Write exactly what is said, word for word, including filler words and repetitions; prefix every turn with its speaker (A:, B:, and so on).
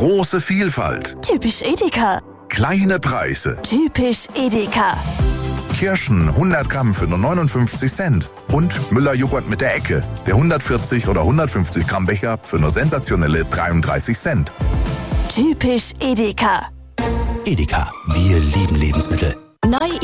A: Große Vielfalt.
B: Typisch Edeka.
A: Kleine Preise.
B: Typisch Edeka.
A: Kirschen hundert Gramm für nur neunundfünfzig Cent. Und Müller-Joghurt mit der Ecke. Der hundertvierzig oder hundertfünfzig Gramm Becher für nur sensationelle dreiunddreißig Cent.
B: Typisch Edeka.
C: Edeka, wir lieben Lebensmittel.
D: Neue